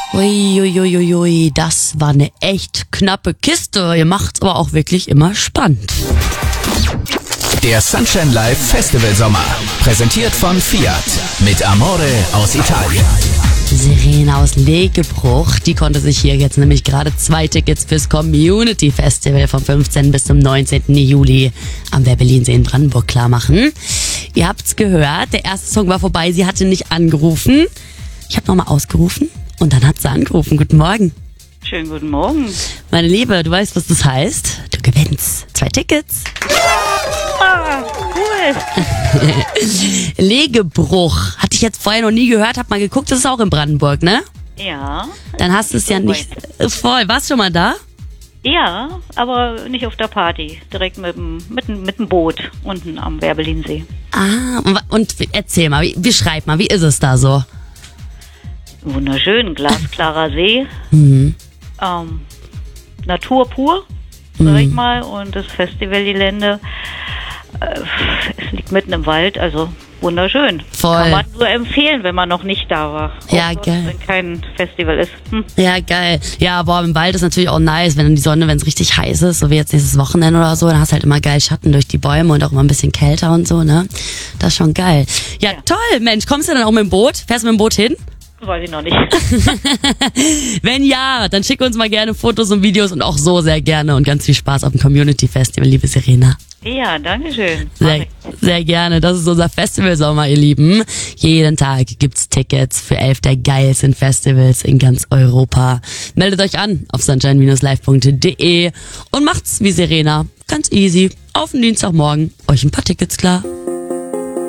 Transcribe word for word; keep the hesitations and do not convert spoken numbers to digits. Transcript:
Uiuiuiui, das war eine echt knappe Kiste. Ihr macht's aber auch wirklich immer spannend. Der Sunshine Live Festival Sommer, präsentiert von Fiat mit Amore aus Italien. Serena aus Legebruch, die konnte sich hier jetzt nämlich gerade zwei Tickets fürs Community Festival vom fünfzehnten bis zum neunzehnten Juli am Werbelinsee in Brandenburg klar machen. Ihr habt's gehört, der erste Song war vorbei, sie hatte nicht angerufen. Ich habe nochmal ausgerufen und dann hat sie angerufen. Guten Morgen. Schönen guten Morgen. Meine Liebe, du weißt, was das heißt. Du gewinnst zwei Tickets. Ah, cool. Legebruch. Hatte ich jetzt vorher noch nie gehört, hab mal geguckt, das ist auch in Brandenburg, ne? Ja. Dann hast du es ja nicht voll. Warst du schon mal da? Ja, aber nicht auf der Party. Direkt mit dem, mit dem, mit dem Boot unten am Werbelinsee. Ah, und, und erzähl mal, wie, beschreib mal, wie ist es da so? Wunderschön, glasklarer See. Mhm. Ähm, Natur pur, sag ich mal. Und das Festivalgelände, äh, es liegt mitten im Wald, also wunderschön. Voll. Kann man nur empfehlen, wenn man noch nicht da war. Ja, Auch geil. wenn kein Festival ist. Hm. Ja, geil. Ja, boah, im Wald ist natürlich auch nice, wenn die Sonne, wenn es richtig heiß ist, so wie jetzt nächstes Wochenende oder so, dann hast du halt immer geil Schatten durch die Bäume und auch immer ein bisschen kälter und so, ne? Das ist schon geil. Ja, Ja. toll, Mensch, kommst du dann auch mit dem Boot? Fährst du mit dem Boot hin? Weiß ich noch nicht. Wenn ja, dann schick uns mal gerne Fotos und Videos und auch so sehr gerne und ganz viel Spaß auf dem Community Festival, liebe Serena. Ja, danke schön. Mach Sehr, ich. sehr gerne. Das ist unser Festivalsommer, ihr Lieben. Jeden Tag gibt's Tickets für elf der geilsten Festivals in ganz Europa. Meldet euch an auf sunshine Bindestrich live punkt de und macht's wie Serena. Ganz easy. Auf den Dienstagmorgen. Euch ein paar Tickets klar.